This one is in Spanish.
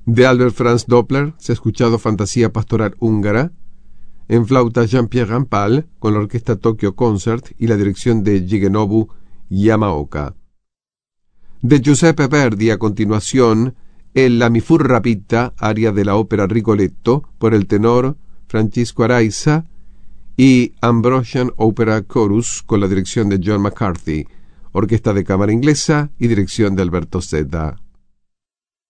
De Albert Franz Doppler se ha escuchado Fantasía Pastoral Húngara. En flauta Jean-Pierre Rampal con la orquesta Tokyo Concert y la dirección de Shigenobu Yamaoka. De Giuseppe Verdi a continuación el La mi fu rapita, aria de la ópera Rigoletto por el tenor Francisco Araiza y Ambrosian Opera Chorus con la dirección de John McCarthy, orquesta de cámara inglesa y dirección de Alberto Zeta.